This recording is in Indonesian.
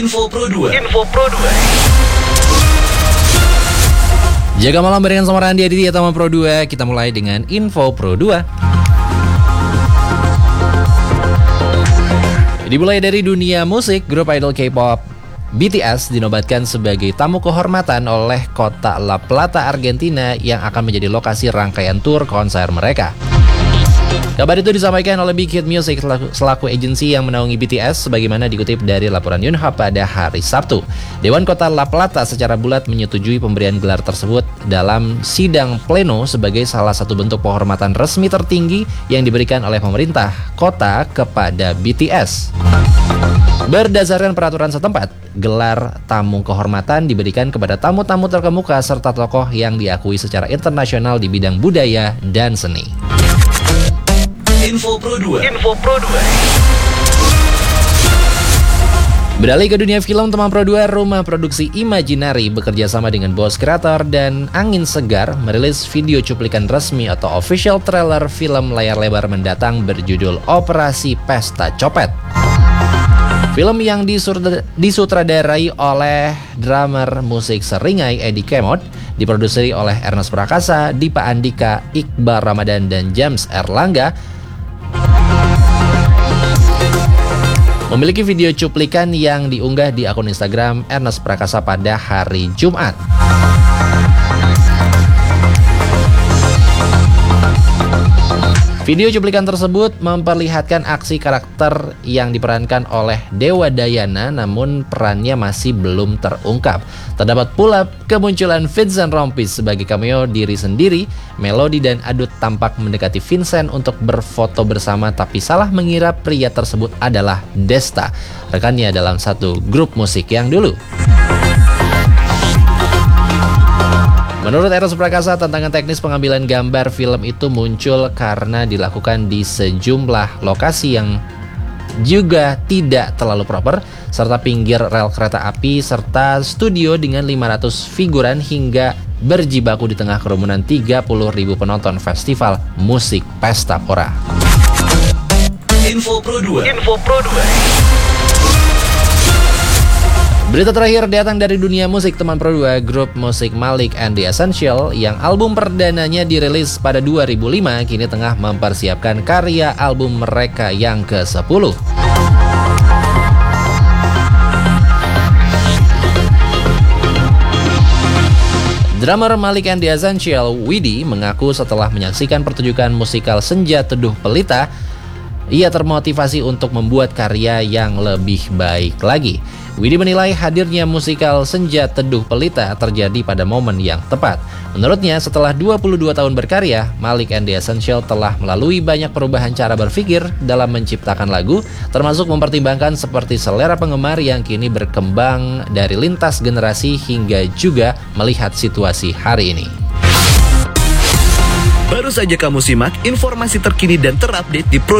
Info Pro 2. Jaga malam barengan sama Randi Aditya Tama Pro 2. Kita mulai dengan Info Pro 2. Dimulai dari dunia musik, grup idol K-pop BTS dinobatkan sebagai tamu kehormatan oleh kota La Plata, Argentina yang akan menjadi lokasi rangkaian tur konser mereka. Kabar itu disampaikan oleh Big Hit Music selaku agensi yang menaungi BTS sebagaimana dikutip dari laporan Yonhap pada hari Sabtu. Dewan Kota La Plata secara bulat menyetujui pemberian gelar tersebut dalam sidang pleno sebagai salah satu bentuk penghormatan resmi tertinggi yang diberikan oleh pemerintah kota kepada BTS. Berdasarkan peraturan setempat, gelar tamu kehormatan diberikan kepada tamu-tamu terkemuka serta tokoh yang diakui secara internasional di bidang budaya dan seni. Info Pro 2. Beralih ke dunia film, teman Pro 2, rumah produksi Imaginary bekerja sama dengan bos kreator dan Angin Segar merilis video cuplikan resmi atau official trailer film layar lebar mendatang berjudul Operasi Pesta Copet. Film yang disutradarai oleh drummer musik Seringai Eddie Kemot, diproduksi oleh Ernest Prakasa, Dipa Andika, Iqbal Ramadan, dan James Erlangga, memiliki video cuplikan yang diunggah di akun Instagram Ernest Prakasa pada hari Jumat. Video cuplikan tersebut memperlihatkan aksi karakter yang diperankan oleh Dewa Dayana, namun perannya masih belum terungkap. Terdapat pula kemunculan Vincent Rompis sebagai cameo diri sendiri. Melody dan Adut tampak mendekati Vincent untuk berfoto bersama, tapi salah mengira pria tersebut adalah Desta, rekannya dalam satu grup musik yang dulu. Menurut Ernest Prakasa, tantangan teknis pengambilan gambar film itu muncul karena dilakukan di sejumlah lokasi yang juga tidak terlalu proper, serta pinggir rel kereta api, serta studio dengan 500 figuran hingga berjibaku di tengah kerumunan 30.000 penonton festival musik Pesta Pora. Info Pro 2. Berita terakhir datang dari dunia musik, teman Pro 2, grup musik Malik and the Essential yang album perdananya dirilis pada 2005 kini tengah mempersiapkan karya album mereka yang ke-10. Drummer Malik and the Essential, Widi, mengaku setelah menyaksikan pertunjukan musikal Senja Teduh Pelita, ia termotivasi untuk membuat karya yang lebih baik lagi. Widi menilai hadirnya musikal Senja Teduh Pelita terjadi pada momen yang tepat. Menurutnya, setelah 22 tahun berkarya, Malik and the Essential telah melalui banyak perubahan cara berpikir dalam menciptakan lagu, termasuk mempertimbangkan seperti selera penggemar yang kini berkembang dari lintas generasi hingga juga melihat situasi hari ini. Baru saja kamu simak informasi terkini dan terupdate di Pro